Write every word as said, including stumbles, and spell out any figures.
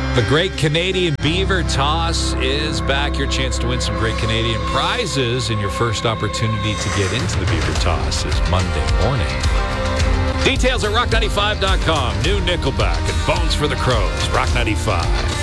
The Great Canadian Beaver Toss is back. Your chance to win some great Canadian prizes, and your first opportunity to get into the Beaver Toss is Monday morning. Details at rock ninety-five dot com. New Nickelback and Bones for the Crows. Rock ninety-five.